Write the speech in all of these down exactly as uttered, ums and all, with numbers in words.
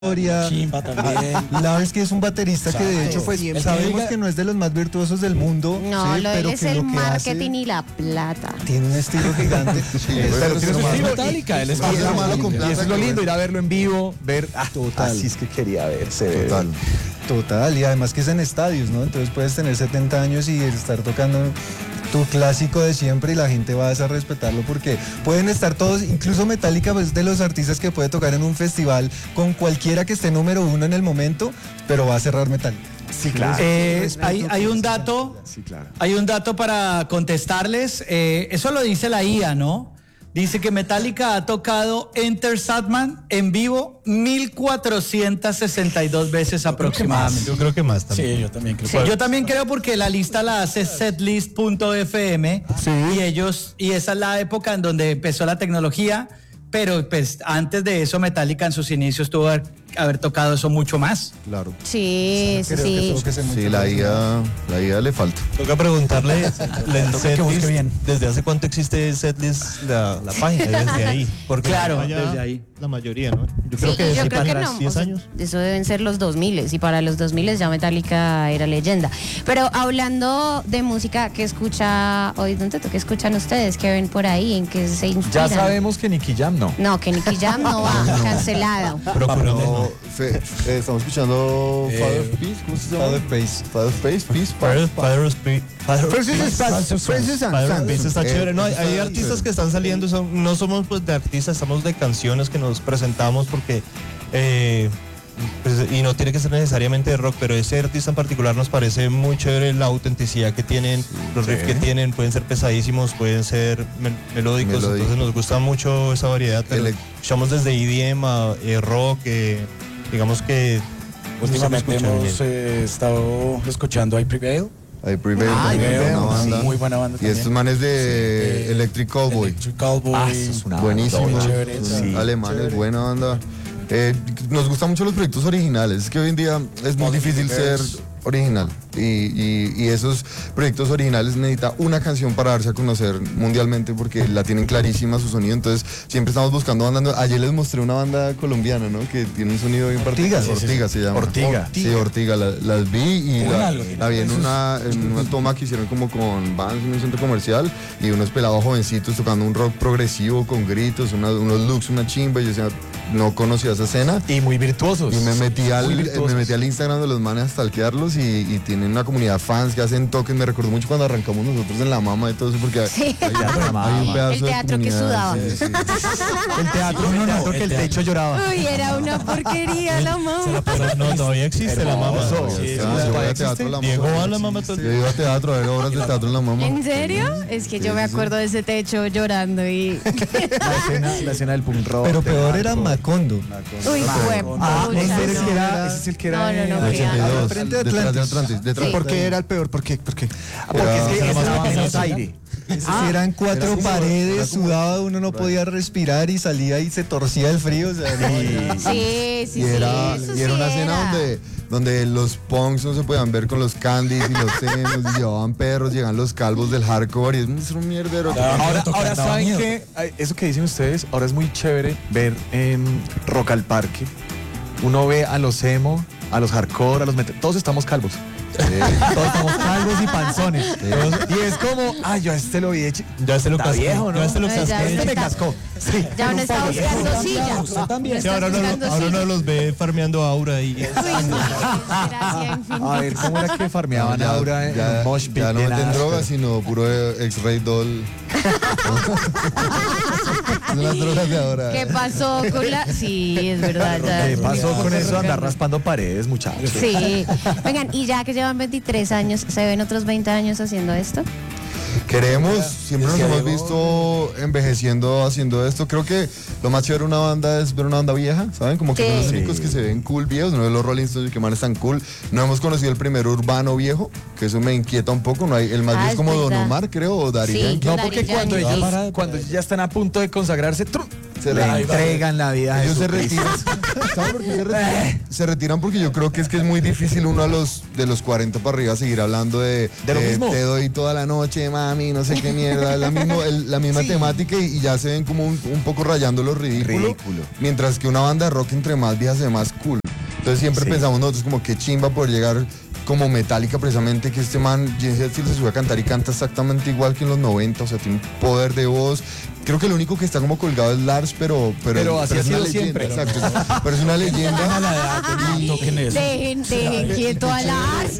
Chimba también. Lars, que es un baterista que de hecho pues sabemos que no es de los más virtuosos del mundo. No, sí, lo de él pero es que el lo que marketing hace, y la plata. tiene un estilo gigante. Sí, pero tiene su estilo Metallica, él es Y eso malo con y plata, eso es lo que lindo, ir a verlo en vivo, ver, ah, Total. así es que quería verse. Total. Total, y además que es en estadios, ¿no? Entonces puedes tener setenta años y estar tocando tu clásico de siempre y la gente va a respetarlo porque pueden estar todos, incluso Metallica pues, es de los artistas que puede tocar en un festival con cualquiera que esté número uno en el momento, pero va a cerrar Metallica. Sí, claro. Eh, hay, hay un dato, Sí, claro. hay un dato para contestarles. Eh, eso lo dice la I A, ¿no? Dice que Metallica ha tocado Enter Sandman en vivo mil cuatrocientas sesenta y dos veces aproximadamente. Yo creo que más también. Sí, yo también creo. Sí, yo también creo porque la lista la hace setlist punto f m y ellos, y esa es la época en donde empezó la tecnología, pero pues antes de eso Metallica en sus inicios tuvo que haber tocado eso mucho más. Claro. Sí, sí, sí. Sí, la I A, la I A le falta. Toca preguntarle, el que busque setlist, bien. ¿desde hace cuánto existe setlist la, la página? Desde ahí. Porque Claro, allá desde ahí. La mayoría, ¿no? Yo creo Sí, que y yo sí, creo que para no, diez o sea, años. eso deben ser los dos mil y para los dos mil ya Metallica era leyenda. Pero hablando de música, ¿qué escucha hoy? ¿Dónde qué escuchan ustedes? ¿Qué ven por ahí? ¿En qué se inspiran? Ya sabemos que Nicky Jam no. No, que Nicky Jam no va, cancelado. Procuremos No, no. fe- eh, estamos escuchando Eh, Father of Peace, ¿cómo se llama? Father of Peace. Father of Peace, Peace, Father, Father of Pe- Father of Francis Peace. Spaz- Francis and Father of Sons. Peace está Eh, chévere. No, hay, hay está artistas chévere. que están saliendo, son- no somos pues de artistas, estamos de canciones que nos presentamos porque eh, pues, y no tiene que ser necesariamente de rock, pero ese artista en particular nos parece muy chévere la autenticidad que tienen, los riffs que tienen, pueden ser pesadísimos, pueden ser mel- melódicos, Melódicos. entonces nos gusta mucho esa variedad. Pero Ele- escuchamos desde E D M a eh, rock, eh, digamos que Últimamente escuchan hemos bien. eh, estado escuchando I Prevail. I Prevail, I también, Prevail, buena sí, banda. muy buena banda Y también. estos manes de Sí, Electric Cowboy. Electric Cowboy. Ah, eso es una Buenísimo. Muy chévere. Son Sí, alemanes, chévere. buena banda. Eh, nos gustan mucho los proyectos originales. Es que hoy en día es muy All difícil ser Universe. original. Y, y- y esos proyectos originales necesita una canción para darse a conocer mundialmente porque la tienen clarísima su sonido. Entonces siempre estamos buscando bandas. Ayer les mostré una banda colombiana, ¿no? Que tiene un sonido bien particular. Ortiga. Ortiga se llama. Ortiga. Sí, Ortiga. La- las vi y la, Póngalo. la vi en una, en una toma que hicieron como con bands en un centro comercial y unos pelados jovencitos tocando un rock progresivo con gritos, una- unos looks, una chimba. Y yo decía, no conocía esa escena. Y muy virtuosos. Y me metí al, Muy me virtuosos. metí al Instagram de los manes a stalkearlos y, y tienen una comunidad fans que hacen toques. Me recordó mucho cuando arrancamos nosotros en La Mama y todo eso porque Sí. hay, hay un pedazo El de teatro que comunidad, sudaba. sí, sí. El teatro, no, no, que el techo lloraba. Uy, era una porquería la mamá. Pero no, todavía existe la mama. Hermoso. Sí, Sí, sí, eso yo voy todavía a teatro en La Diego Mama. va a la mama todo el Yo iba a teatro, a ver obras de teatro en La Mama. ¿En serio? Es que yo me acuerdo de ese techo llorando y... La escena, la escena del punk rock. Pero de peor era Macondo. Macondo. Uy, fue Ah, pucha, ese es el que no. era, ese es el que era. No, no, no, en- que ochenta y dos, Frente de detrás de Atlantis. Atlantis. Detrás Sí. de ¿Por qué era el peor? ¿Por qué? ¿Por qué? Ah, porque Era- es que era ese más daba menos penoso. aire. Ese sí eran cuatro era como- paredes, era como- sudaba, uno no podía respirar y salía y se torcía el frío. O sea, no, era- Sí, sí, y era, sí, eso y era sí una escena era. donde, donde los punks no se podían ver con los candies y los senos y llevaban perros, llegan los calvos del hardcore y es un, es un mierdero. Ahora, tocar, ahora daba saben miedo. que ay, eso que dicen ustedes, ahora es muy chévere ver en Rock al Parque. Uno ve a los emo, a los hardcore, a los metal, todos estamos calvos. Todos estamos calvos y panzones. Y es como, ay, yo a este lo vi hecho. Ya se lo Está casqué. viejo, ¿no? Ya se lo No, ya casqué. está. Este me cascó. Sí. Ya uno está buscando silla. Usted también. Sí, ahora Estás no, buscando ahora silla. no los ve farmeando aura y Uy, no, qué desgracia infinita. A ver, ¿cómo era que farmeaban ya, Aura en ya, un mosh pit? ya no de meten nada? drogas, sino puro eh, X-Ray Doll. Son las drogas de ahora. ¿Qué pasó con la...? Sí, es verdad. Ya, ¿Qué pasó ya, con ya, eso? ya. Andar raspando paredes, muchachos. Sí. Vengan, y ya que llevan veintitrés años, ¿se ven otros veinte años haciendo esto? Queremos, siempre nos Decía hemos Diego. visto envejeciendo haciendo esto. Creo que lo más chévere de una banda es ver una banda vieja, ¿saben? Como que Sí. son los Sí. únicos que se ven cool viejos, no de los Rolling Stones que man están cool. No hemos conocido el primer urbano viejo, que eso me inquieta un poco. No hay, el más Ah, viejo es es como Don verdad. Omar, creo, o Daddy Sí. Yankee. No, Daddy porque cuando Yankee. ellos, cuando ellos ya están a punto de consagrarse, ¡trum! Se le re- entregan la vida a Ellos se Jesucristo. retiran. ¿Saben por qué se retiran? Se retiran porque yo creo que es que es muy difícil uno a los de los cuarenta para arriba seguir hablando de, De lo mismo. te doy toda la noche, mami. mí, no sé qué mierda, la, mismo, el, la misma sí. temática y, y ya se ven como un, un poco rayando lo ridículo, ridículo. Mientras que una banda de rock entre más vieja se ve más cool. Entonces siempre sí. pensamos nosotros como que chimba por llegar como Metallica precisamente, que este man, James Hetfield, se sube a cantar y canta exactamente igual que en los noventa, o sea, tiene un poder de voz. Creo que el único que está como colgado es Lars, pero... Pero, pero así pero ha sido siempre. Exacto, pero es una leyenda. A la edad, no toquen eso. Dejen, dejen quieto a Lars.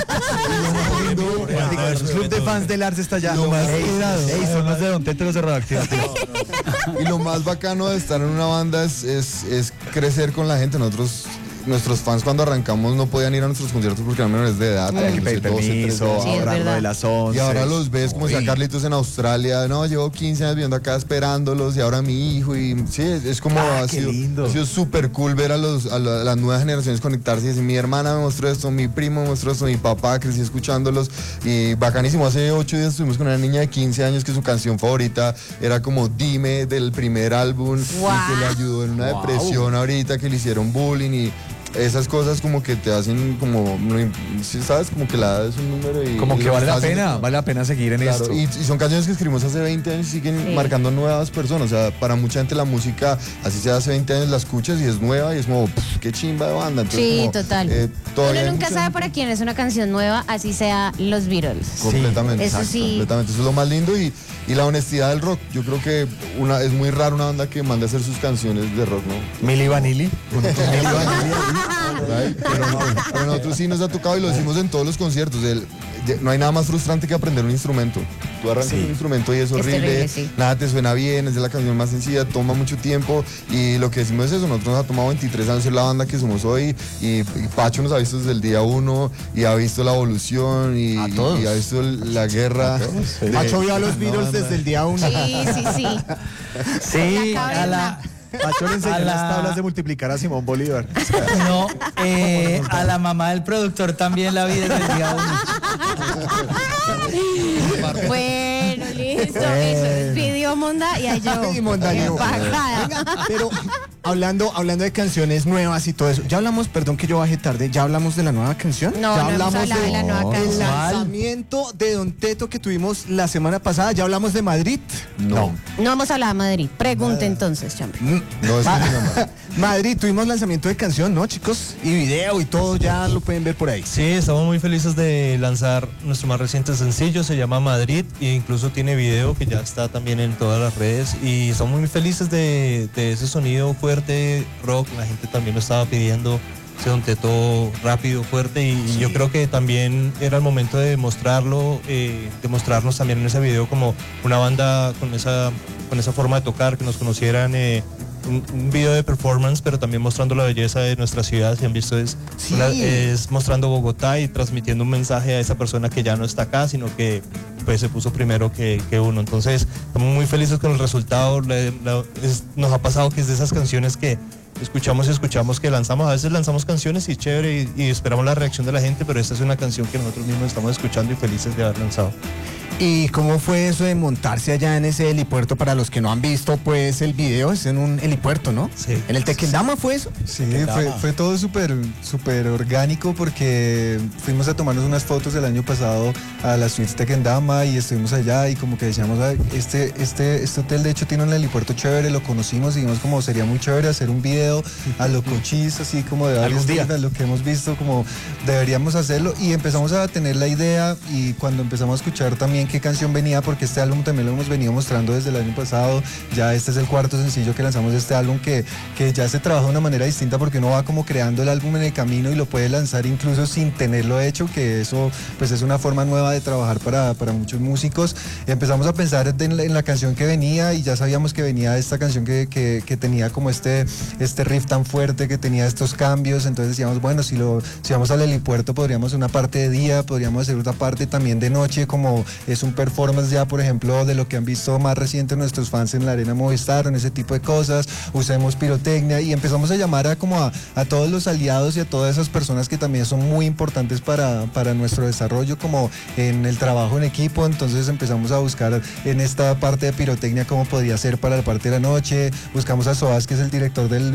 El club de fans de Lars está allá. Lo más ey, ey, son los de Don Tete, los de Radioactivo. Y lo más bacano de estar en una banda es, es, es crecer con la gente. Nosotros... Nuestros fans cuando arrancamos no podían ir a nuestros conciertos porque eran menores de edad. Había que pedir permiso, sí, ahorrarlo de las once. Y ahora los ves como si a Carlitos en Australia. No, llevo quince años viviendo acá esperándolos y ahora mi hijo. Y sí, es como ah, ha, sido, ha sido súper cool ver a, los, a, la, a las nuevas generaciones conectarse y decir, mi hermana me mostró esto, mi primo me mostró esto, mi papá, crecí escuchándolos. Y bacanísimo, hace ocho días estuvimos con una niña de quince años que su canción favorita era como Dime del primer álbum. Wow. Y que le ayudó en una wow. depresión ahorita, que le hicieron bullying y... Esas cosas como que te hacen como, ¿sabes? Como que la edad es un número y... Como y que vale la fácil, pena, ¿no? vale la pena seguir en claro, esto. Y, y son canciones que escribimos hace veinte años y siguen sí. marcando nuevas personas. O sea, para mucha gente la música, así sea hace veinte años, la escuchas y es nueva y es como, pff, qué chimba de banda. Entonces, sí, como, total. Eh, Uno nunca sabe para quién es una canción nueva, así sea los Beatles. Completamente. Sí. Eso exacto, sí. Completamente. Eso es lo más lindo y, y la honestidad del rock. Yo creo que una, es muy raro una banda que mande a hacer sus canciones de rock, ¿no? Milli Vanilli. Milli Vanilli. Pero, no, pero nosotros sí nos ha tocado y lo decimos en todos los conciertos. El, no hay nada más frustrante que aprender un instrumento. Tú arrancas sí. un instrumento y es horrible, es terrible, sí. nada te suena bien, es de la canción más sencilla, toma mucho tiempo y lo que decimos es eso, nosotros nos ha tomado veintitrés años ser la banda que somos hoy y, y Pacho nos ha visto desde el día uno y ha visto la evolución y, a todos. y, y ha visto la guerra. De, Pacho vio a los Beatles desde el día uno. Sí, sí, sí. Sí, a la... Pacho le enseñó a la... las tablas de multiplicar a Simón Bolívar. No, eh, a la mamá del productor también la vi desde el día uno. Bueno, listo. Eso es pidió Monda y yo. Y Monda yo. Venga, pero hablando, hablando de canciones nuevas y todo eso, ya hablamos, perdón que yo bajé tarde, ya hablamos de la nueva canción. No, ya no hablamos hemos hablado de, de la nueva canción. El lanzamiento de Don Teto que tuvimos la semana pasada, ya hablamos de Madrid. No. No hemos hablado de Madrid. Pregunte entonces, champ. No, es Ma Madrid, tuvimos lanzamiento de canción, ¿no, chicos? Y video y todo, ya lo pueden ver por ahí. Sí, estamos muy felices de lanzar nuestro más reciente sencillo, se llama Madrid, e incluso tiene video que ya está también en todas las redes. Y estamos muy felices de, de ese sonido fuerte, rock, la gente también lo estaba pidiendo. Ese Don Teto rápido, fuerte y, sí. y yo creo que también era el momento de mostrarlo, eh, de mostrarnos también en ese video como una banda con esa, con esa forma de tocar, que nos conocieran, eh, un, un video de performance, pero también mostrando la belleza de nuestra ciudad. Si han visto, es, sí. una, es mostrando Bogotá y transmitiendo un mensaje a esa persona que ya no está acá, sino que pues se puso primero que, que uno. Entonces estamos muy felices con el resultado. Le, la, es, nos ha pasado que es de esas canciones que escuchamos y escuchamos que lanzamos, a veces lanzamos canciones y chévere y, y esperamos la reacción de la gente, pero esta es una canción que nosotros mismos estamos escuchando y felices de haber lanzado. ¿Y cómo fue eso de montarse allá en ese helipuerto? Para los que no han visto pues el video, es en un helipuerto, ¿no? Sí. ¿En el Tequendama fue eso? Sí, fue, fue todo súper súper orgánico porque fuimos a tomarnos unas fotos el año pasado a la suite Tequendama y estuvimos allá y como que decíamos, este, este, este hotel de hecho tiene un helipuerto chévere, lo conocimos y dijimos como sería muy chévere hacer un video a lo cochis, así como de varios días, de lo que hemos visto, como deberíamos hacerlo y empezamos a tener la idea y cuando empezamos a escuchar también qué canción venía, porque este álbum también lo hemos venido mostrando desde el año pasado, ya este es el cuarto sencillo que lanzamos de este álbum que, que ya se trabaja de una manera distinta porque uno va como creando el álbum en el camino y lo puede lanzar incluso sin tenerlo hecho, que eso pues es una forma nueva de trabajar para, para muchos músicos. Empezamos a pensar en la, en la canción que venía y ya sabíamos que venía esta canción que, que, que tenía como este, este riff tan fuerte, que tenía estos cambios, entonces decíamos bueno, si, lo, si vamos al helipuerto podríamos hacer una parte de día, podríamos hacer otra parte también de noche, como es un performance ya, por ejemplo, de lo que han visto más reciente nuestros fans en la Arena Movistar, en ese tipo de cosas, usemos pirotecnia y empezamos a llamar a como a, a todos los aliados y a todas esas personas que también son muy importantes para, para nuestro desarrollo, como en el trabajo en equipo, entonces empezamos a buscar en esta parte de pirotecnia cómo podría ser para la parte de la noche, buscamos a Soas, que es el director del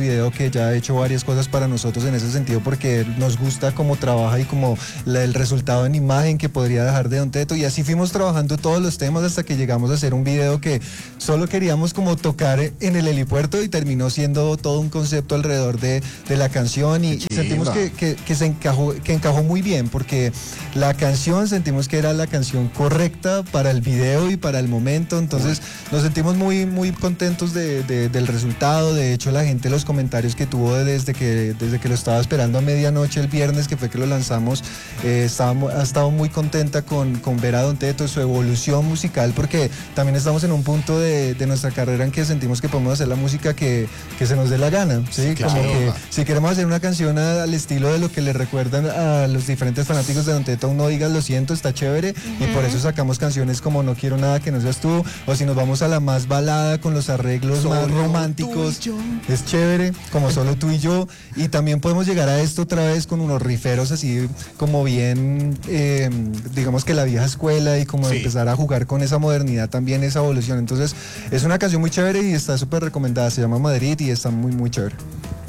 video, que ya ha hecho varias cosas para nosotros en ese sentido, porque nos gusta cómo trabaja y como la- el resultado en imagen que podría dejar de Don Teto, y así fuimos trabajando todos los temas hasta que llegamos a hacer un video que solo queríamos como tocar en el helipuerto y terminó siendo todo un concepto alrededor de, de la canción, y, y sentimos que, que, que se encajó, que encajó muy bien, porque la canción sentimos que era la canción correcta para el video y para el momento, entonces nos sentimos muy, muy contentos de, de- del resultado. De hecho, la gente, los comentarios que tuvo desde que, desde que lo estaba esperando a medianoche el viernes, que fue que lo lanzamos, eh, estábamos- ha estado muy contenta con, con ver a Don Teto, su evolución musical, porque también estamos en un punto de, de nuestra carrera en que sentimos que podemos hacer la música que, que se nos dé la gana, ¿sí? claro. Como que si queremos hacer una canción a- al estilo de lo que le recuerdan a los diferentes fanáticos de Don Teto, no digas lo siento, está chévere, y por eso sacamos canciones como No quiero nada que no seas tú, o si nos vamos a la más balada con los arreglos más románticos, es chévere, como Solo tú y yo, y también podemos llegar a esto otra vez con unos riferos así como bien, eh, digamos que la vieja escuela, y como empezar a jugar con esa modernidad también, esa evolución. Entonces es una canción muy chévere y está súper recomendada, se llama Madrid y está muy muy chévere.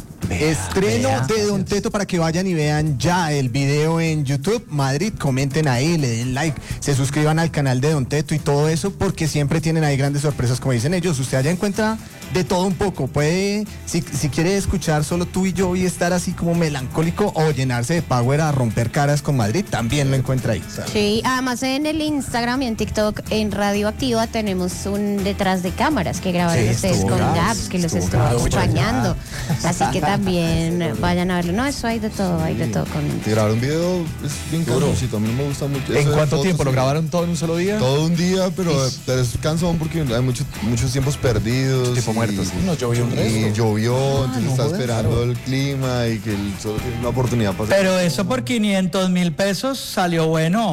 Estreno de Don Teto para que vayan y vean ya el video en YouTube. Madrid, comenten ahí, le den like, se suscriban al canal de Don Teto y todo eso, porque siempre tienen ahí grandes sorpresas, como dicen ellos. Usted allá encuentra de todo un poco. Puede, si, si quiere escuchar Solo tú y yo y estar así como melancólico, o llenarse de power a romper caras con Madrid, también lo encuentra ahí. Sí, además en el Instagram y en TikTok, en Radioactiva, tenemos un detrás de cámaras que grabaron Sí, ustedes estuvo con bravo, Gaps, que los estuvo estuvo bravo, acompañando. Así que también vayan a verlo. No, eso hay de todo, hay de todo con Te grabar un video es bien cansoncito, a mí no me gusta mucho. ¿En Eso de cuánto fotos, tiempo? ¿Lo sí. grabaron todo en un solo día? Todo un día, pero, pero es cansón porque hay mucho- muchos tiempos perdidos. Tiempo y- muerto, sí. No, llovió un Y resto. llovió, entonces no está jodas, esperando el clima y que él solo tiene una oportunidad para hacer. Pero eso por quinientos mil pesos salió bueno.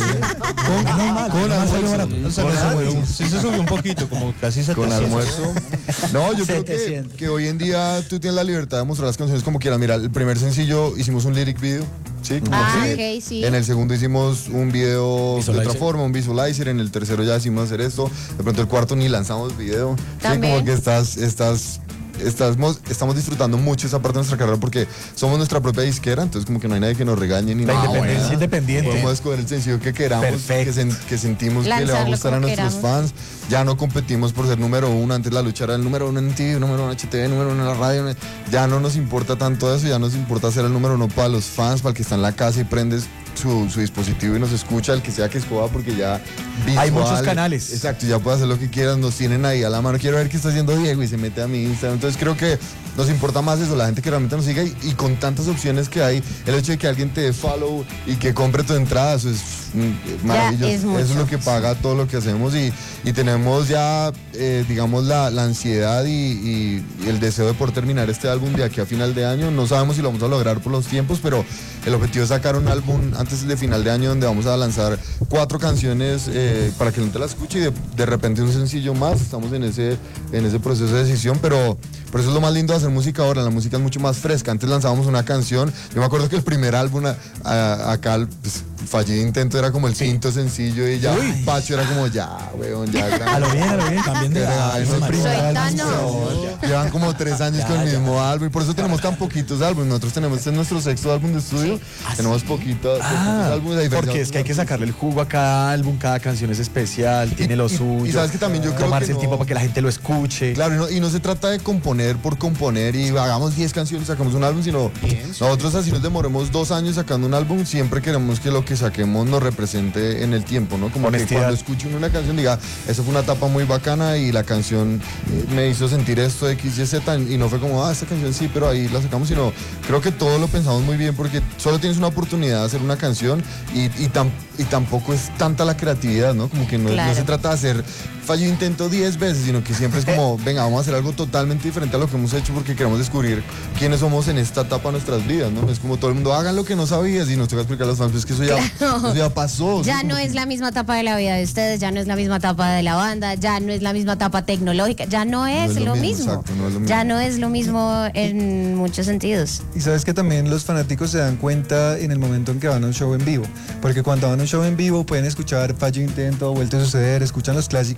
Con almuerzo. O sea, no se subió un- sí se subió un poquito, como casi Con setecientos. almuerzo. No, yo creo que, setecientos. que hoy en día tú tienes la libertad de mostrar las canciones como quieras. Mira, el primer sencillo hicimos un lyric video, ¿sí? Como Ah, que ok, sí. En el segundo hicimos un video de Visualizer. otra forma, un visualizer. En el tercero ya decidimos hacer esto. De pronto el cuarto ni lanzamos video. Sí, También. como que estás, estás Estamos, estamos disfrutando mucho esa parte de nuestra carrera porque somos nuestra propia disquera, entonces como que no hay nadie que nos regañe ni La nada. independencia Bueno, independiente. Podemos escoger el sencillo que queramos, que, Perfecto. sen- que sentimos que le va a Lanzarlo gustar a como nuestros queramos. fans. Ya no competimos por ser número uno, antes la lucha era el número uno en T V, número uno en H T V, número uno en la radio. Ya no nos importa tanto eso, ya nos importa ser el número uno para los fans, para el que está en la casa y prendes su, su dispositivo y nos escucha, el que sea que escoja, porque ya Hay muchos visual, canales. Exacto, ya puede hacer lo que quieras, nos tienen ahí a la mano. Quiero ver qué está haciendo Diego y se mete a mi Instagram. Entonces creo que nos importa más eso, la gente que realmente nos siga, y, y con tantas opciones que hay, el hecho de que alguien te dé follow y que compre tu entrada, eso es mm, maravilloso. es mucho. Eso es lo que paga todo lo que hacemos, y, y tenemos ya, eh, digamos, la, la ansiedad y, y- y el deseo de poder terminar este álbum de aquí a final de año. No sabemos si lo vamos a lograr por los tiempos, pero el objetivo es sacar un álbum antes de final de año donde vamos a lanzar cuatro canciones eh, para que la gente la escuche, y de, de repente un sencillo más. Estamos en ese, en ese proceso de decisión, pero, pero eso es lo más lindo de hacer música ahora. La música es mucho más fresca. Antes lanzábamos una canción. Yo me acuerdo que el primer álbum a- a- acá, pues, fallido intento, era como el quinto sencillo, y ya Pacho era como ya, weón, ya. A lo bien, a lo bien. También de Pero, la- ay, no, el primer Soy álbum, Tano. no, llevan como tres años con el mismo álbum, y por eso tenemos tan poquitos álbumes. Nosotros tenemos, este es nuestro sexto álbum de estudio, tenemos poquitos, poquitos Ah, álbumes. a diferencia porque de es que hay que otros sacarle el jugo a cada álbum, cada canción es especial, tiene lo y- suyo. y sabes que también yo creo tomarse que el no- tiempo para que la gente lo escuche. Claro, y no, y no se trata de componer por componer y hagamos diez canciones, sacamos un álbum, sino nosotros, así nos demoremos dos años sacando un álbum, siempre queremos que lo que saquemos nos represente en el tiempo, ¿no? Como Honestidad. que cuando escuche uno una canción diga, esa fue una etapa muy bacana y la canción eh, me hizo sentir esto de X, Y, Z, y no fue como, ah, esta canción sí, pero ahí la sacamos, sino creo que todo lo pensamos muy bien, porque solo tienes una oportunidad de hacer una canción, y, y, tam- y tampoco es tanta la creatividad, ¿no? Como que no, Claro. no se trata de hacer fallo intento diez veces, sino que siempre es como, venga, vamos a hacer algo totalmente diferente a lo que hemos hecho, porque queremos descubrir quiénes somos en esta etapa de nuestras vidas, ¿no? Es como todo el mundo, hagan lo que no sabías, y nos toca explicar a los fans, pues que eso ya, Claro. eso ya pasó. Ya ¿sí? no Como es que- la misma etapa de la vida de ustedes, ya no es la misma etapa de la banda, ya no es la misma etapa tecnológica, ya no es, es lo, lo mismo, mismo. exacto, no es lo Ya mismo. no es lo mismo en muchos sentidos. Y sabes que también los fanáticos se dan cuenta en el momento en que van a un show en vivo, porque cuando van a un show en vivo pueden escuchar Fallo Intento, Vuelto a Suceder, escuchan los clásicos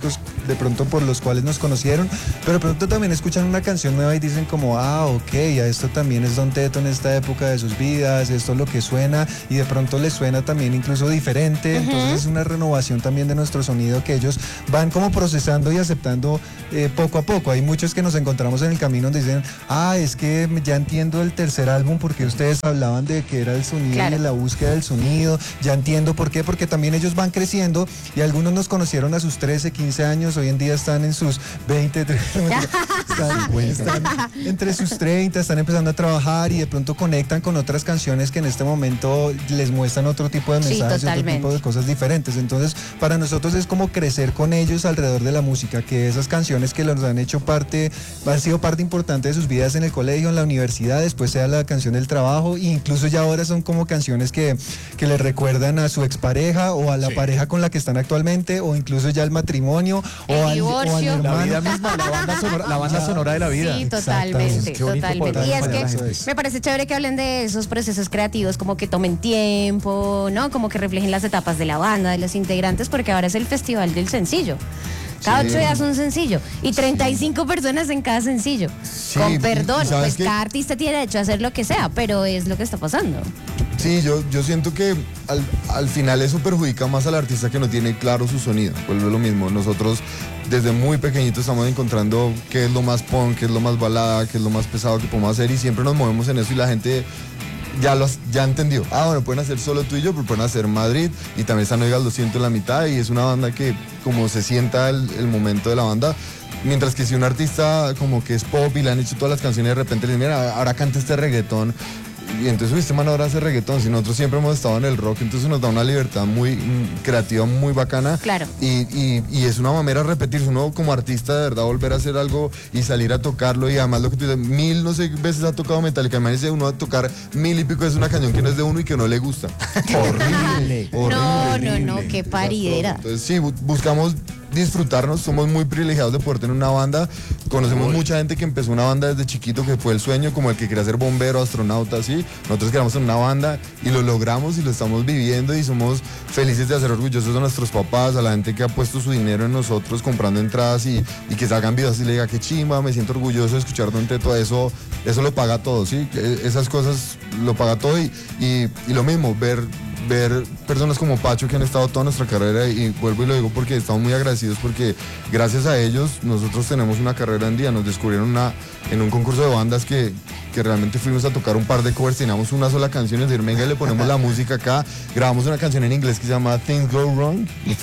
de pronto por los cuales nos conocieron, pero de pronto también escuchan una canción nueva y dicen como, ah, ok, a esto también es Don Teto en esta época de sus vidas, esto es lo que suena, y de pronto les suena también incluso diferente, uh-huh. Entonces es una renovación también de nuestro sonido que ellos van como procesando y aceptando eh, poco a poco. Hay muchos que nos encontramos en el camino donde dicen, ah, es que ya entiendo el tercer álbum porque ustedes hablaban de que era el sonido, claro, y de la búsqueda del sonido, ya entiendo por qué, porque también ellos van creciendo y algunos nos conocieron a sus trece, quince años, hoy en día están en sus veinte, treinta, están, están entre sus treinta, están empezando a trabajar y de pronto conectan con otras canciones que en este momento les muestran otro tipo de mensajes, sí, otro tipo de cosas diferentes. Entonces, para nosotros es como crecer con ellos alrededor de la música, que esas canciones que los han hecho parte, han sido parte importante de sus vidas en el colegio, en la universidad, después sea la canción del trabajo, e incluso ya ahora son como canciones que, que les recuerdan a su expareja o a la sí. pareja con la que están actualmente, o incluso ya el matrimonio, el o, al, divorcio, o al hermano. La vida misma, la banda sonora, la banda sonora de la vida. Sí, totalmente, totalmente. Y es que me parece chévere que hablen de esos procesos creativos, como que tomen tiempo, ¿no? Como que reflejen las etapas de la banda, de los integrantes, porque ahora es el festival del sencillo. Cada sí. ocho días un sencillo y treinta y cinco sí. personas en cada sencillo. Sí, con perdón, pues qué? Cada artista tiene derecho a hacer lo que sea, pero es lo que está pasando. Sí, yo, yo siento que al, al final eso perjudica más al artista que no tiene claro su sonido. Vuelve lo mismo, nosotros desde muy pequeñitos estamos encontrando qué es lo más punk, qué es lo más balada, qué es lo más pesado que podemos hacer, y siempre nos movemos en eso y la gente ya los ya entendió. Ah, bueno, pueden hacer solo tú y yo, pero pueden hacer Madrid, y también están Oigas lo siento en la mitad, y es una banda que como se sienta el, el momento de la banda. Mientras que si un artista como que es pop y le han hecho todas las canciones, de repente le dicen, mira, ahora canta este reggaetón, y entonces este man ahora hace reggaetón. Si nosotros siempre hemos estado en el rock, entonces nos da una libertad muy mm, creativa, muy bacana. Claro. Y, y, y es una manera de repetirse. Uno como artista de verdad volver a hacer algo y salir a tocarlo, y además lo que tú dices, mil no sé veces ha tocado Metallica, imagínese uno a tocar mil y pico es una canción que no es de uno y que no le gusta. horrible, horrible. No, horrible, no, no, qué paridera. Entonces sí, bu- buscamos disfrutarnos, somos muy privilegiados de poder tener una banda, conocemos Uy. mucha gente que empezó una banda desde chiquito, que fue el sueño, como el que quería ser bombero, astronauta, así. Nosotros queríamos en una banda y lo logramos y lo estamos viviendo, y somos felices de hacer orgullosos a nuestros papás, a la gente que ha puesto su dinero en nosotros comprando entradas, y, y que salgan videos y le diga, qué chimba, me siento orgulloso de escuchar Don Teto. Eso, eso lo paga todo, ¿sí? Esas cosas lo paga todo, y, y, y lo mismo, ver ver personas como Pacho que han estado toda nuestra carrera, y vuelvo y lo digo porque estamos muy agradecidos, porque gracias a ellos nosotros tenemos una carrera en día. Nos descubrieron una, en un concurso de bandas que, que realmente fuimos a tocar un par de covers, teníamos una sola canción, y decir, venga, le ponemos la música acá, grabamos una canción en inglés que se llama Things Go Wrong, y,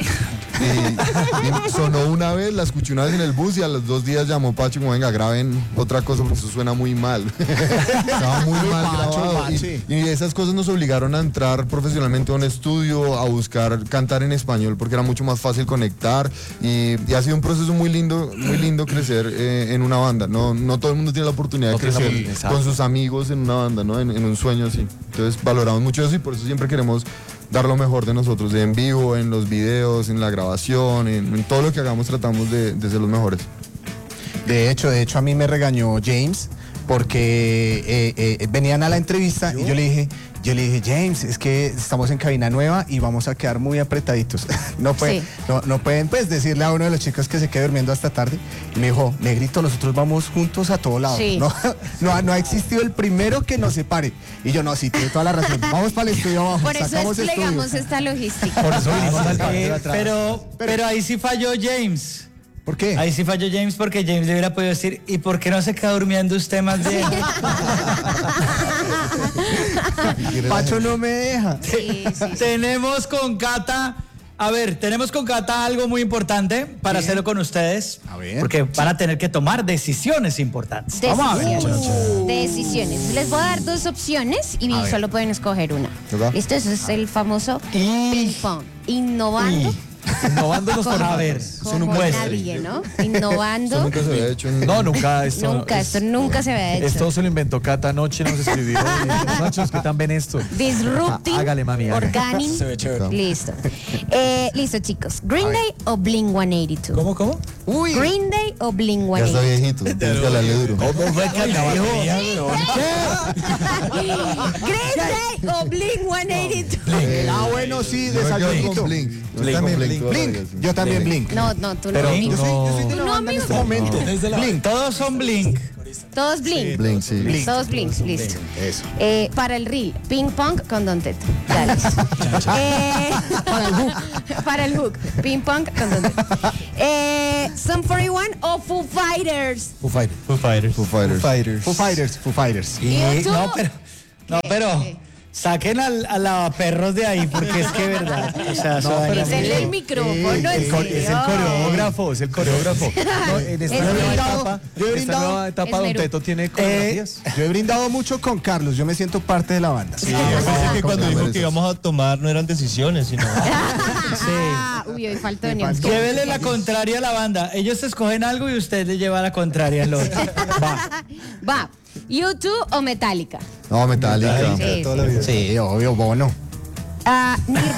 y sonó una vez, la escuché una vez en el bus, y a los dos días llamó Pacho como, venga, graben otra cosa porque eso suena muy mal. Estaba muy mal grabado, y, y esas cosas nos obligaron a entrar profesionalmente a un estudio, a buscar cantar en español, porque era mucho más fácil conectar, y, y ha sido un proceso muy lindo, muy lindo crecer eh, en una banda. No, no todo el mundo tiene la oportunidad no de crecer sí, con sus amigos en una banda, ¿no? En, en un sueño así. Entonces valoramos mucho eso, y por eso siempre queremos dar lo mejor de nosotros, de en vivo, en los videos, en la grabación, en, en todo lo que hagamos tratamos de, de ser los mejores. De hecho, de hecho a mí me regañó James porque eh, eh, venían a la entrevista y yo le dije, yo le dije, James, es que estamos en cabina nueva y vamos a quedar muy apretaditos. No, puede, sí. no, no pueden pues decirle a uno de los chicos que se quede durmiendo hasta tarde. Y me dijo, negrito, nosotros vamos juntos a todo lado. Sí. No, no, ha, no ha existido el primero que nos separe. Y yo, no, sí, tiene toda la razón. Vamos para el estudio abajo. Por eso desplegamos esta logística. Por eso vinimos al eh, pero, pero ahí sí falló James. ¿Por qué? Ahí sí falló James, porque James le hubiera podido decir, ¿y por qué no se queda durmiendo usted más bien? Pacho no me deja. Sí, sí, sí. Tenemos con Cata, a ver, tenemos con Cata algo muy importante para Bien. hacerlo con ustedes. A ver. Porque van a tener que tomar decisiones importantes. Decisiones. Vamos a ver. Decisiones. Les voy a dar dos opciones y a solo ver. pueden escoger una. ¿Verdad? Listo, eso es el famoso ping pong. Innovando. Y. Innovando los formatos. A ver, eso nunca nadie, ¿no? Innovando. Eso nunca se había hecho. En... No, nunca. Esto, nunca, es, esto nunca se había hecho. Esto se lo inventó Cata anoche, nos escribió. Muchachos, ¿qué tan ven esto? Disrupting. Ah, hágale, mami. Organic. Se ve chévere. Listo. Eh, listo, chicos. Green Day o Blink ciento ochenta y dos. ¿Cómo, cómo? Uy. Green Day o Blink ciento Ya ochenta y dos. está viejito, tienes que hablarle duro. ¿Cómo fue que dijo? Green Day o Blink ciento ochenta y dos. Ah, bueno, sí, de Yo me quedo saludito. con Blink. Yo también Blink Blink. Blink. Blink. Yo también Blink. No, no, tú Pero no. tú Blink. no- Yo soy de ¿Tú la no, banda en este amigo? momento. Blink, todos son Blink. Todos Blink. Blink, sí. Blink. Todos Blink, listo. Eso. Eh, para el reel, ping pong con Don Teto. Dale. Eh, para el hook. Para el hook, ping pong con Don Teto. Eh, Sum cuarenta y uno o Foo Fighters. Foo Fighters. Foo Fighters. Foo Fighters. Fighters. Foo Fighters, Foo Fighters. Y, ¿Y tú? no, pero, no, ¿Qué? pero ¿Qué? saquen al, a lavaperros de ahí porque es que verdad. O sea, eso vaina- Denle el micrófono, en El cor- serio. es el coreógrafo, es el coreógrafo. No, en esta Es nueva Merú. etapa, Yo he esta brindado- nueva etapa es Don Merú. Teto tiene Eh, coreografías. yo he brindado mucho con Carlos, yo me siento parte de la banda. Sí, yo pensé que cuando dijo que íbamos a tomar no eran decisiones, sino... Ah, uy, hoy faltó News. Llévele la contraria a la banda. Ellos escogen algo y usted le lleva la contraria al otro. Va. Va, ¿U dos o Metallica? No, Metallica. Sí, Toda la vida. Sí, obvio, Bono. Ah, Nir-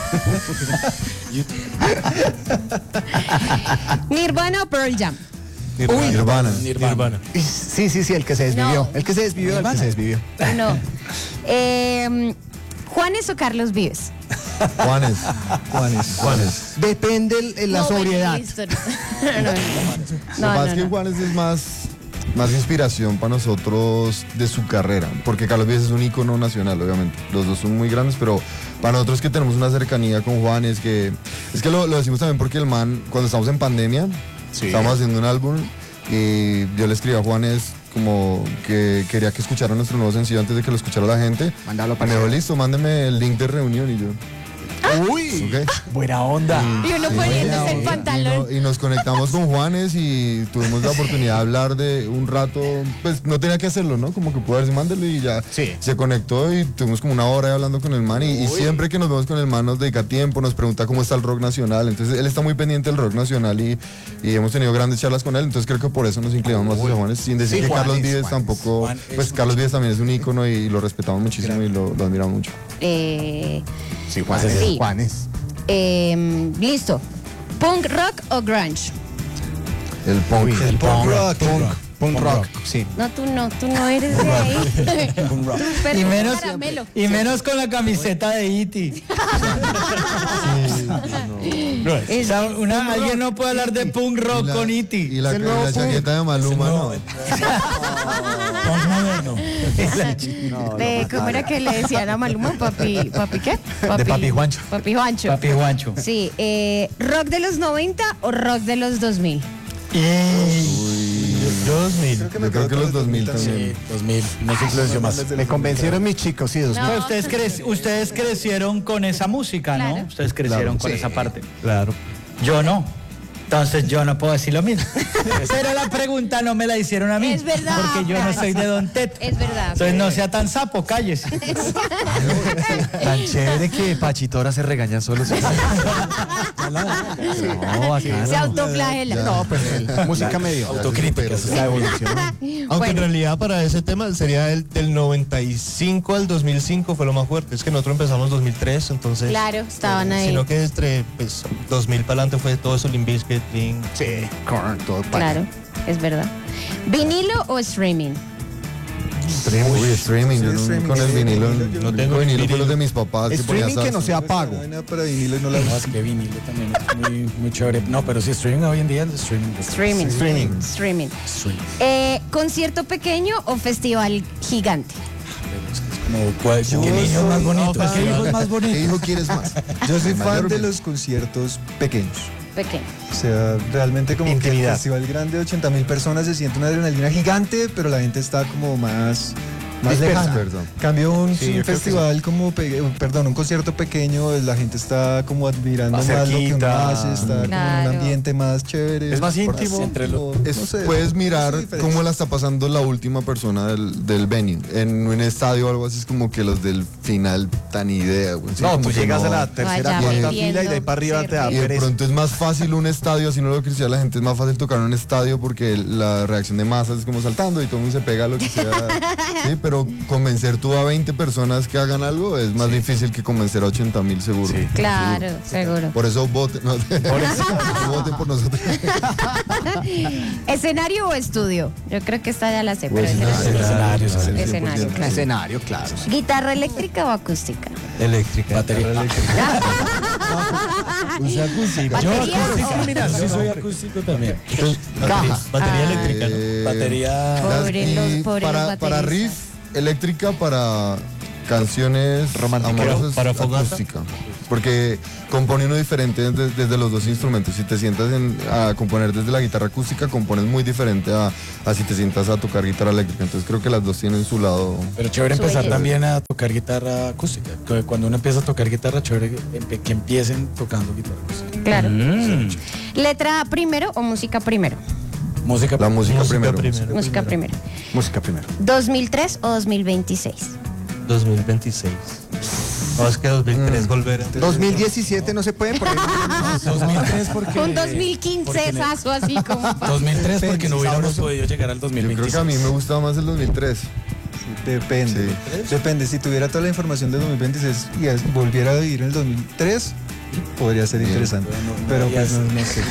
Nirvana o Pearl Jam. Nirvana. Nirvana. Sí, sí, sí, el que se desvivió. No. El que se desvivió, el que se desvivió. No. Eh, ¿Juanes o Carlos Vives? Juanes. Juanes. Juanes. Depende el- el- la No, bueno, sobriedad. listo. No, no, no. Lo que No, pasa no, es que no. Juanes es más, más inspiración para nosotros de su carrera, porque Carlos Vives es un ícono nacional, obviamente. Los dos son muy grandes, pero para nosotros que tenemos una cercanía con Juanes, que es que lo, lo decimos también porque el man, cuando estamos en pandemia, estábamos haciendo un álbum y yo le escribí a Juanes como que quería que escuchara nuestro nuevo sencillo antes de que lo escuchara la gente. Mándalo Me para dijo, allá. listo, mándeme el link de reunión y yo. Uy, ¿ok? Buena onda. Y uno poniéndose el Y, pantalón. no- y nos conectamos con Juanes y tuvimos la oportunidad de hablar de un rato, pues no tenía que hacerlo, ¿no? Como que pudo haberse mándelo y ya Sí. se conectó y tuvimos como una hora ahí hablando con el man y, y siempre que nos vemos con el man nos dedica tiempo, nos pregunta cómo está el rock nacional, entonces él está muy pendiente del rock nacional y, y hemos tenido grandes charlas con él, entonces creo que por eso nos inclinamos más hacia Juanes, sin decir Sí, que Juanes, Carlos Vives Juanes. tampoco, Juan es pues un Carlos Vives también es un ícono y lo respetamos muchísimo y lo, lo admiramos mucho. Eh, sí, Juanes. Sí. Juanes. eh, listo. ¿Punk rock o grunge? El punk. El punk rock. Punk, punk rock. Sí. No, tú no, tú no eres de ahí. Pero Y un menos, caramelo. y menos con la camiseta de E T O sea, una- alguien no puede hablar de punk rock Y la- con E T Y la, Es el y nuevo la punk. chaqueta de Maluma, no. De, ¿Cómo era que le decían a Maluma? Papi, ¿papi qué? De Papi Juancho. Papi Juancho. Papi Juancho. Sí, eh, ¿rock de los noventa o rock de los dos mil? Yo dos mil. Yo creo que los dos mil también. dos mil, no se influenció más. Me convencieron mis chicos, sí, dos No. Pero ustedes, cre- ustedes crecieron con esa música, ¿no? Claro. Ustedes crecieron Claro, con sí. esa parte. Claro. Yo no. Entonces yo no puedo decir lo mismo. Pero la pregunta no me la hicieron a mí. Es verdad. Porque yo no soy de Don Teto. Es verdad. Entonces no sea tan sapo, cállese. Tan chévere que Pachito ahora se regaña solo. Sí. No, acá Se no. autoflagela. No, pues el- música medio. Autocrítica. La evolución. Aunque en Bueno. realidad para ese tema sería el del noventa y cinco al dos mil cinco fue lo más fuerte. Es que nosotros empezamos dos mil tres, entonces... Claro, estaban ahí. Sino que entre pues, dos mil para adelante fue todo eso, Limp Bizkit, Blink. Sí, corn, todo para. Claro, es verdad. ¿Vinilo o streaming? Uy, streaming, yo no- streaming, con el sí. vinilo, Yo- yo no no tengo tengo vinilo, fue vinilo. los de mis papás. que ponía Streaming que no salsa. sea pago. No hay nada para vinilo y no la No, es que vinilo también es muy, muy chévere. No, pero sí, streaming hoy en día es streaming. Streaming. Streaming. Streaming. Streaming. Eh, ¿Concierto pequeño o festival gigante? Es como, ¿cuál- ¿qué niño es más bonito? ¿Qué hijo es más ¿Qué bonito? hijo quieres más? Yo soy fan Mayor de o los conciertos pequeños. Pequeño. O sea, realmente como que el Intimidad. festival grande de ochenta mil personas se siente una adrenalina gigante, pero la gente está como más, más Dispersa. lejana. Dispersa. Cambio un, Sí, un yo creo que festival como, pe- perdón, un concierto pequeño, la gente está como admirando Más más, lo que uno cerquita. hace, está como en Claro. un ambiente más chévere. Es más Por- íntimo. Entre lo- como, Es- no sé, puedes mirar es diferente. cómo la está pasando la última persona del, del venue. En un estadio o algo así es como que los del final tan idea, güey. Sí, No, como tú que llegas no. a la tercera, Vaya, cuarta perdiendo, fila y de ahí para arriba te da Y de pereza. pronto es más fácil un estadio, así no lo que decía la gente, es más fácil tocar en un estadio porque la reacción de masas es como saltando y todo el mundo se pega a lo que sea. Sí, pero convencer tú a veinte personas que hagan algo es más difícil que convencer a ochenta mil seguro. Sí. Claro, seguro. Por eso voten, no, por eso voten por nosotros. ¿Escenario o estudio? Yo creo que esta ya la sé, pero Pues, escenario. Escenarios, Escenario, cien por ciento. claro. Escenario, claro. ¿Guitarra eléctrica o acústica? Eléctrica. Batería. Use acústica. Yo ¿Batería acústico, o- mira, sí soy acústico también. Caja. Batería Ah. eléctrica, ¿no? Eh, Batería. Pobre y los- pobre los para, para riff, bateristas. eléctrica, para canciones Románticas. amorosas, Para fogata. acústica. Porque compone uno diferente desde, desde los dos instrumentos. Si te sientas en- a componer desde la guitarra acústica, compones muy diferente a, a si te sientas a tocar guitarra eléctrica. Entonces creo que las dos tienen su lado. Pero chévere Su empezar belleza. también a tocar guitarra acústica. Que Cuando uno empieza a tocar guitarra, chévere que, empe- que empiecen tocando guitarra acústica. Claro. Mm. ¿Letra primero o música primero? Música. La música, Música primero. primero. Música primero. Música primero. ¿dos mil tres o dos mil veintiséis? dos mil veintiséis. No, es que dos mil tres volver. a- dos mil diecisiete no se puede porque dos mil tres porque. Un dos mil quince sazo así como. dos mil tres porque no hubiéramos Sabroso. podido llegar al Yo creo que a dos mil veintiséis. mí me gustaba más el dos mil tres. Depende. Depende. Si tuviera toda la información del dos mil veintiséis y as- volviera a vivir en el dos mil tres, podría ser interesante. Pero pues no, no sé.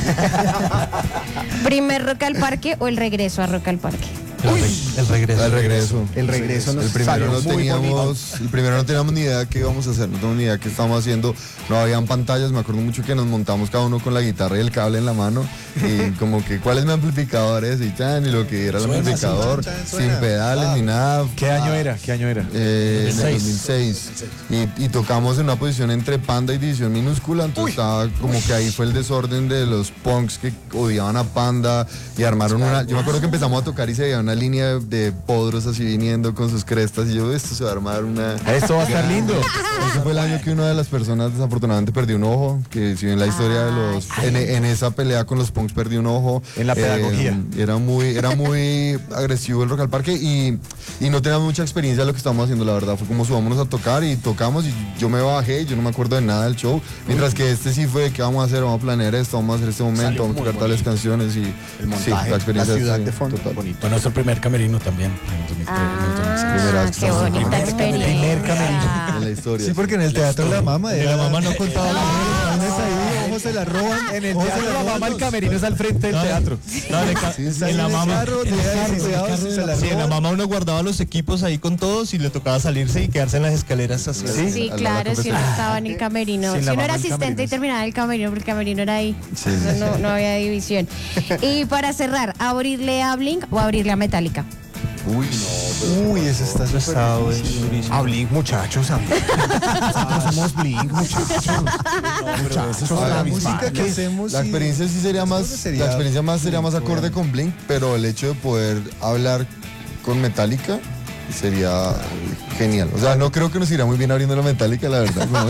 ¿Primer Rock al Parque o el regreso a Rock al Parque? El, re- el regreso. El regreso. el regreso nos El primero salió no muy bonito. teníamos, el primero no teníamos ni idea de qué íbamos a hacer, no teníamos ni idea de qué estábamos haciendo, no habían pantallas, me acuerdo mucho que nos montamos cada uno con la guitarra y el cable en la mano y como que cuál es mi amplificador ese y chan, y lo que era el Suena, amplificador, suena, sin suena. pedales Ah. ni nada. ¿Qué año era? ¿Qué año era? Eh, en el dos mil seis. dos mil seis. Y, y tocamos en una posición entre Panda y División Minúscula, entonces estaba como que ahí fue el desorden de los punks que odiaban a Panda y armaron una. Yo me acuerdo que empezamos a tocar y se veía una línea de, de podros así viniendo con sus crestas y yo, esto se va a armar una. Esto va a estar lindo. Ese fue el año que una de las personas desafortunadamente perdió un ojo, que si bien la historia de los. En, en esa pelea con los punks perdió un ojo. En la pedagogía. Era muy, era muy agresivo el Rock al Parque y, y no teníamos mucha experiencia de lo que estábamos haciendo, la verdad. Fue como subámonos a tocar y tocamos y yo me bajé, yo no me acuerdo de nada del show. Mientras que este sí fue, ¿qué vamos a hacer? Vamos a planear esto, vamos a hacer este momento, Salió vamos a muy tocar tales bonito. canciones y El montaje, sí, la experiencia la ciudad sí, de fondo, total. bonito. Fue nuestro primer camerino también. En el dos mil tres, en el dos mil seis. Primera Ah, vez que qué estamos en bonita el experiencia. En la historia. Sí, porque en el teatro la mamá De era. la mamá no contaba la ahí, ojos se la roban. En el ojos se teatro la la roban mamá, el los- camerino es al frente del No, teatro. no, de ca- Está en la el mamá. carro, en el tenía carro, cuidado, en el si se carro. la Sí, en la roban. mamá uno guardaba los equipos ahí con todos y le tocaba salirse y quedarse en las escaleras así. Sí, al lado de la claro, si uno confesionaria. estaba en el camerino. Sí, Si la uno mamá era en asistente y camerinos. terminaba el camerino, porque el camerino era ahí. Sí, Eso sí, no, no había división. Y para cerrar, ¿abrirle a Blink o abrirle a Metallica? Uy, no. Uy, eso está súper Está bueno, difícil. durísimo. A Blink, muchachos. a- Nosotros somos Blink, muchachos. Muchachos, La Travis música que Barker. hacemos. La sí. experiencia sí sería más, sería- la experiencia más sería más acorde con Blink, pero el hecho de poder hablar con Metallica sería genial. O sea, no creo que nos irá muy bien abriendo la Metallica, la verdad. No, no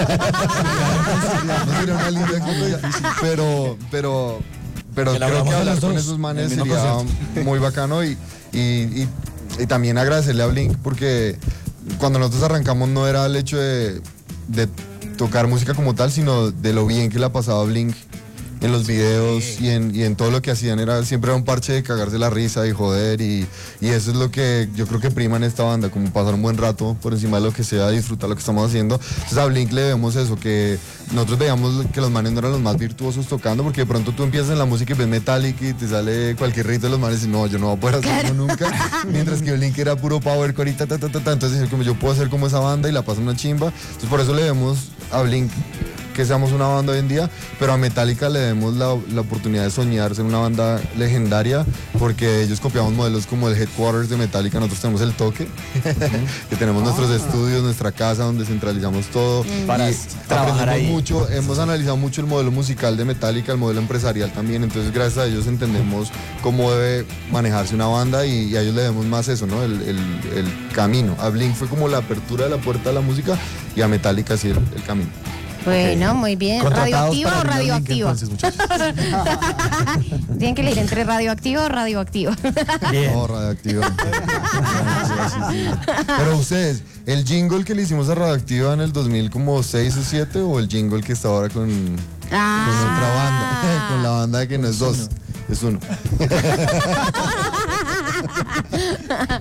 sería una linda cosa, pero, pero, pero Que la creo que abramos a hablar los con dos, esos en manes el mismo sería concierto. muy bacano y, y, y, y también agradecerle a Blink porque cuando nosotros arrancamos no era el hecho de, de tocar música como tal, sino de lo bien que la pasaba Blink en los videos y en, y en todo lo que hacían. Era siempre era un parche de cagarse la risa y joder y, y eso es lo que yo creo que prima en esta banda, como pasar un buen rato por encima de lo que sea, disfrutar lo que estamos haciendo. Entonces a Blink le vemos eso, que nosotros veíamos que los manes no eran los más virtuosos tocando, porque de pronto tú empiezas en la música y ves Metallica y te sale cualquier rito de los manes y no, yo no voy a poder hacerlo nunca. Mientras que Blink era puro power core y ta, ta, ta, ta, ta. Entonces como yo puedo hacer como esa banda y la paso una chimba. Entonces por eso le vemos a Blink que seamos una banda hoy en día, pero a Metallica le demos la, la oportunidad de soñar ser una banda legendaria, porque ellos copiamos modelos como el Headquarters de Metallica, nosotros tenemos el Toque, que tenemos nuestros estudios, nuestra casa donde centralizamos todo. Para y trabajar aprendemos ahí. mucho, hemos analizado mucho el modelo musical de Metallica, el modelo empresarial también, entonces gracias a ellos entendemos cómo debe manejarse una banda y, y a ellos le demos más eso, ¿no? El, el- el camino. A Blink fue como la apertura de la puerta a la música y a Metallica sí el, el camino. Bueno, muy bien. Contratados ¿Radioactiva o para abrir a Blink, radioactiva? entonces, muchachos. Tienen que elegir entre radioactiva o radioactivo. Bien. No, Radioactiva. Sí, sí, sí. Pero ustedes, ¿el jingle que le hicimos a Radioactiva en el dos mil como seis o siete o el jingle que está ahora con, con otra banda? Con la banda que no es dos, es uno.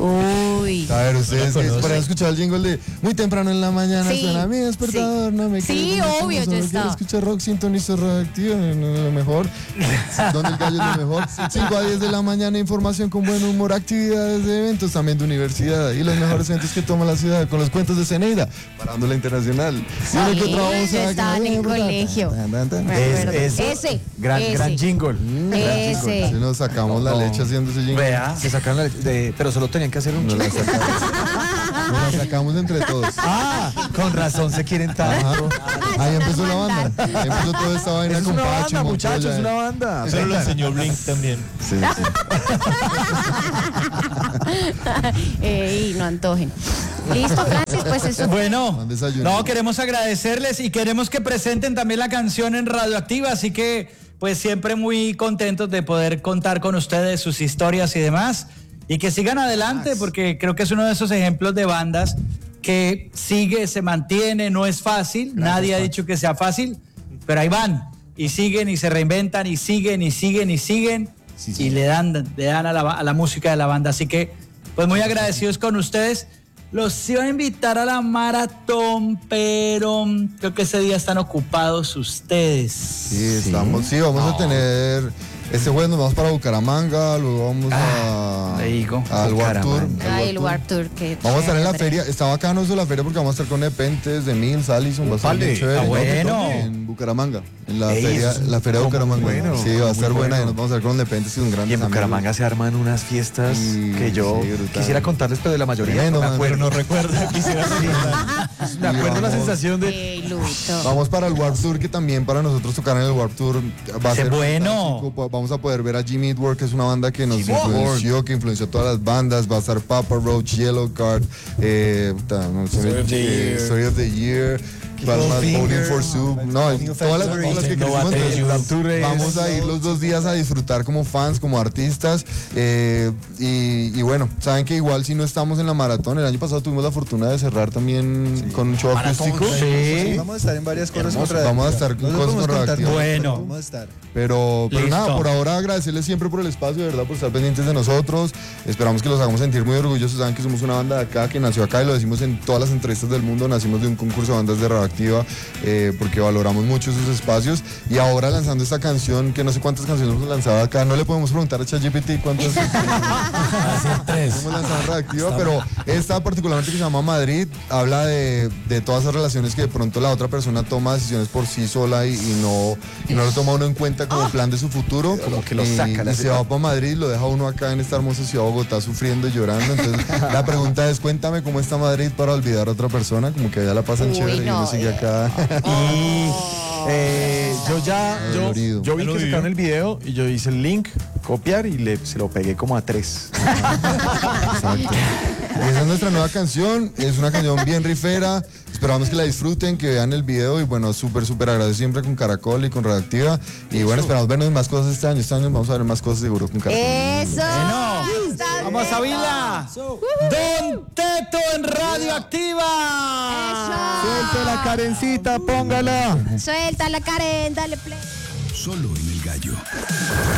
Uy. A ver, ustedes No que la para escuchar el jingle de muy temprano en la mañana Sí, suena mi despertador, sí. no me Sí, quedo con obvio, eso, yo solo estaba. quiero escuchar rock, sintonizo radioactiva, no, lo mejor. Donde el gallo es lo mejor. cinco a diez de la mañana, información con buen humor, actividades de eventos también de universidad y los mejores eventos que toma la ciudad con los cuentos de Ceneida, parándola internacional. Sí, Una que otra voz, yo ah, estaba en que- el colegio. Tan, tan, tan. Me Es- acuerdo. eso, Ese. Gran, ese. gran jingle. Ese. Sí, nos sacamos la No. leche haciendo ese jingle. Vea. Se sacaron la leche de- pero solo tenían que hacer un Nos la jingle. sacamos. Nos la sacamos entre todos. Ah, con razón se quieren tanto. Ahí empezó la mandar. banda. Ahí empezó toda esta vaina Es con una Pacho, banda, Montoya. muchachos, es una banda. Eso lo enseñó Blink también. Sí, sí. Ey, no antojen. Listo, Francis, pues eso. Bueno, Buen desayuno. no, queremos agradecerles y queremos que presenten también la canción en Radioactiva, así que pues siempre muy contentos de poder contar con ustedes sus historias y demás, y que sigan adelante, porque creo que es uno de esos ejemplos de bandas que sigue, se mantiene, no es fácil, nadie ha dicho que sea fácil, pero ahí van, y siguen y se reinventan, y siguen y siguen y siguen, y le dan, le dan a la, a la música de la banda, así que pues muy agradecidos con ustedes. Los iba a invitar a la maratón, pero creo que ese día están ocupados ustedes. Sí, estamos, sí, vamos a tener, este jueves nos vamos para Bucaramanga, luego vamos Ah, a, le digo, al Warp Tour. Bucaramanga. al Ay, el Warp Warp Tour. Que Vamos a estar en la chévere. feria, está bacano eso la feria porque vamos a estar con Nepentes, de Mills, Allison, va a estar bien Vale, chévere. ah, bueno. En Bucaramanga, en la Ey, feria, eso es la feria de como Bucaramanga. muy bueno, sí, va a muy estar buena bueno. y nos vamos a ver con Nepentes y un gran Y en Bucaramanga se arman unas fiestas Sí, que yo sí, brutal. quisiera contarles, pero de la mayoría Tremendo, no me man, acuerdo. Pero no recuerda, quisiera recordar. Me acuerdo la vamos. sensación de... Ey, Lucho. Vamos para el Warp Tour, que también para nosotros tocar en el Warp Tour va a ¡Qué ser bueno! fantástico. Vamos a poder ver a Jimmy Eat World, que es una banda que nos Jimmy Eat influenció, que influenció a todas las bandas. Va a estar Papa Roach, Yellow Card, eh, puta, no sé, Story of the eh, Year. Story of the Year. ¿Cuál más? Bowling for Soup. No, todas las bandas que crecimos. Entonces, El Warp Tour es- vamos a ir los dos días a disfrutar como fans, como artistas. eh, y, y bueno, saben que igual si no estamos en la maratón, el año pasado tuvimos la fortuna de cerrar también con un show acústico. Sí. Vamos a estar en varias cosas Hermoso. con Vamos a estar con Nosotros cosas con podemos contar Radioactiva. todo, Bueno. pero Vamos a estar. Pero, pero Listo. nada, por ahora agradecerles siempre por el espacio, de verdad, por estar pendientes de nosotros. Esperamos que los hagamos sentir muy orgullosos. Saben que somos una banda de acá, que nació acá y lo decimos en todas las entrevistas del mundo. Nacimos de un concurso de bandas de Radioactiva eh, porque valoramos mucho esos espacios. Y ahora lanzando esta canción, que no sé cuántas canciones hemos lanzado acá, no le podemos preguntar a ChatGPT cuántas hemos lanzado en Radioactiva, pero esta particularmente que se llama Madrid, habla de, de todas esas relaciones que de pronto la otra persona toma decisiones por sí sola y, y no, y no lo toma uno en cuenta como plan de su futuro. Como que lo y, saca, le y hace- se va para Madrid y lo deja uno acá en esta hermosa ciudad de Bogotá sufriendo y llorando. Entonces la pregunta es, cuéntame cómo está Madrid para olvidar a otra persona, como que allá la pasan Uy, chévere y no, uno sigue eh. acá. Y eh, yo ya, yo, Dolorido. yo vi Ya lo que vivió. sacaron el video y yo hice el link, copiar y le, se lo pegué como a tres. Exacto. Y esa es nuestra nueva canción, es una canción bien rifera, esperamos que la disfruten, que vean el video y bueno, súper, súper agradecido siempre con Caracol y con Radioactiva y bueno, esperamos vernos más cosas este año, este año vamos a ver más cosas seguro con Caracol. Eso. Bueno, Está vamos a bien. Vila. Don Teto en Radioactiva. Suelte la Karencita, póngala. Suelta la Karen, dale play. Solo en el gallo.